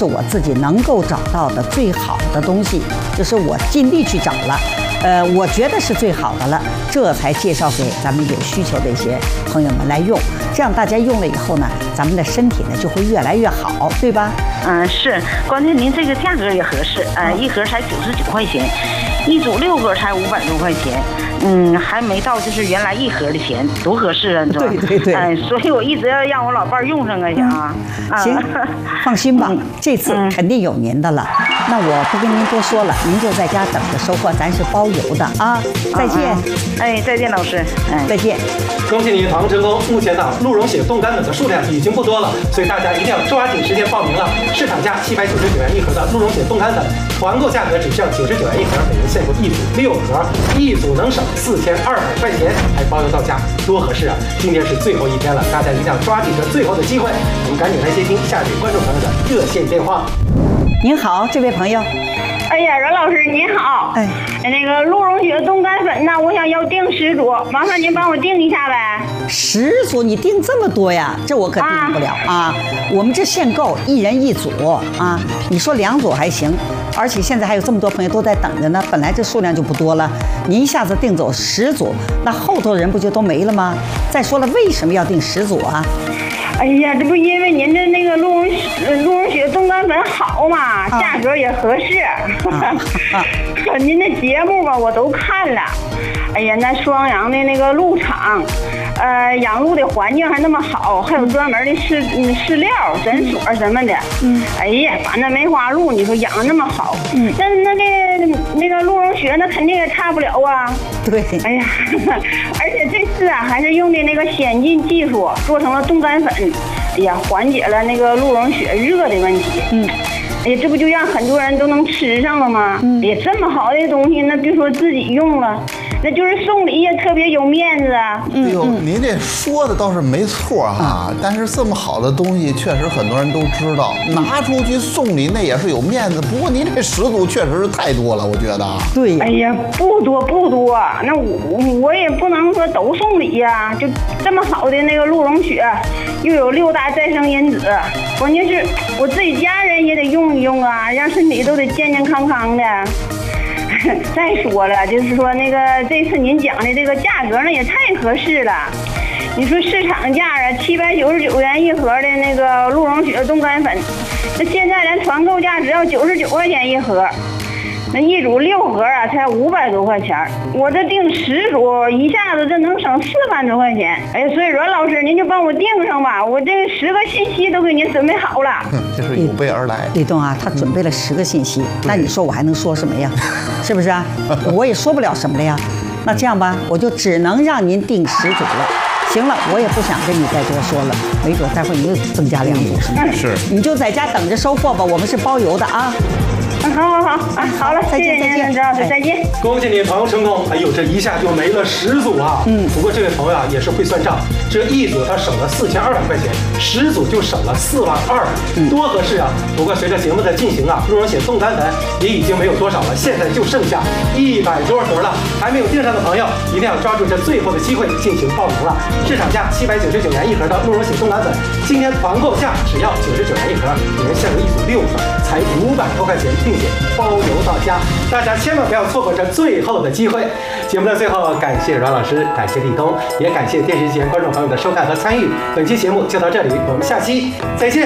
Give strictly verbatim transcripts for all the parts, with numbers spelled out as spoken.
是我自己能够找到的最好的东西，就是我尽力去找了，呃，我觉得是最好的了，这才介绍给咱们有需求的一些朋友们来用。这样大家用了以后呢，咱们的身体呢就会越来越好，对吧？ 嗯，是，关键您这个价格也合适，呃，一盒才九十九块钱，一组六盒才五百多块钱。嗯，还没到就是原来一盒的钱，多合适啊！你说？ 对对对。 哎，所以我一直要让我老伴儿用上啊，行啊。 行，放心吧，这次肯定有您的了。那我不跟您多说了，您就在家等着收货，咱是包邮的啊！再见。 哎，再见，老师。哎， 再见。 恭喜你团购成功！目前呢，鹿茸血冻干粉的数量已经不多了，所以大家一定要抓紧时间报名了。市场价七百九十九元一盒的鹿茸血冻干粉，团购价格只需要九十九元一盒，每人限购一组六盒，一组能省四千二百块钱，还包邮到家，多合适啊！今天是最后一天了，大家一定要抓紧这最后的机会。我们赶紧来接听下一位观众朋友的热线电话。 您好，这位朋友。 哎呀，阮老师您好。 哎， 那个鹿茸血冻干粉呢，我想要订十组，麻烦您帮我订一下呗。 十组？你订这么多呀？这我可订不了啊！啊我们这限购，一人一组啊。你说两组还行，而且现在还有这么多朋友都在等着呢，本来这数量就不多了，你一下子订走十组，那后头人不就都没了吗？再说了，为什么要订十组啊？ 哎呀，这不因为您的那个鹿茸鹿茸血冻干粉好嘛， 啊、 价格也合适。 啊啊、 您的节目吧，我都看了。哎呀，那双阳的那个鹿场，呃，养鹿的环境还那么好，还有专门的饲嗯饲料诊所什么的。嗯。哎呀，把那梅花鹿，你说养的那么好，嗯，那那个那个鹿茸血，那肯定也差不了啊。 对。 哎呀，而且这次啊，还是用的那个先进技术做成了冻干粉，哎呀，缓解了那个鹿茸血热的问题。嗯。哎呀，这不就让很多人都能吃上了吗？嗯，哎呀，这么好的东西，那别说自己用了，那就是送礼也特别有面子啊。 哎呦，您这说的倒是没错哈、嗯，但是这么好的东西，确实很多人都知道，拿出去送礼那也是有面子。不过您这十组确实是太多了，我觉得。 对。 哎呀，不多不多，那我我也不能说都送礼呀、啊，就这么好的那个鹿茸血，又有六大再生因子，关键是我自己家人也得用。用啊，让身体都得健健康康的。再说了，就是说那个这次您讲的这个价格呢也太合适了。你说市场价啊，七百九十九元一盒的那个鹿茸血冻干粉，那现在咱团购价只要九十九块钱一盒。那一组六盒啊，才五百多块钱。我这订十组，一下子这能省四万多块钱。哎，所以阮老师，您就帮我订上吧，我这十个信息都给您准备好了。 这是有备而来。 李东啊，他准备了十个信息，嗯、那你说我还能说什么呀？是不是啊？我也说不了什么了呀。那这样吧，我就只能让您订十组了。行了，我也不想跟你再多说了，没准待会儿你又增加两组，是吗？ 是。 你就在家等着收货吧，我们是包邮的啊。 好好好啊，好了， 再见再见， 张老师再见。 恭喜你团购成功！哎呦，这一下就没了十组啊！嗯，不过这位朋友啊也是会算账，这一组他省了四千二百块钱，十组就省了四万二，多合适啊！不过随着节目的进行啊，鹿茸血冻干粉也已经没有多少了，现在就剩下一百多盒了。还没有订上的朋友，一定要抓住这最后的机会进行报名了。市场价七百九十九元一盒的鹿茸血冻干粉，今天团购价只要九十九元一盒，每人限购一组六盒，才五百多块钱，并且包邮到家。大家千万不要错过这最后的机会。节目的最后，感谢阮老师，感谢立冬，也感谢电视机前观众朋友的收看和参与。本期节目就到这里，我们下期再见。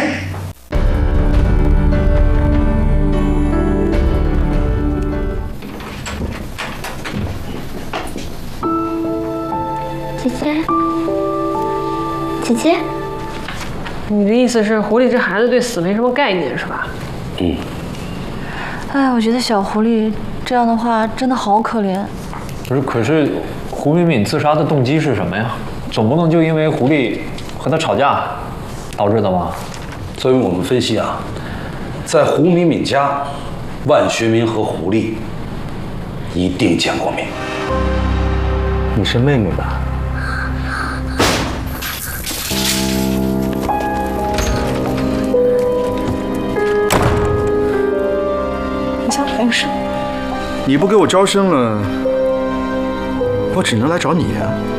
姐姐，姐姐， 你的意思是狐狸这孩子对死没什么概念是吧？ 嗯。 哎，我觉得小狐狸这样的话真的好可怜。 不是，可是胡敏敏自杀的动机是什么呀？总不能就因为狐狸和他吵架导致的吧？ 作为我们分析啊，在胡敏敏家，万学民和狐狸一定见过面。 你是妹妹吧？ 你想同事？ 你不给我招生了，我只能来找你呀。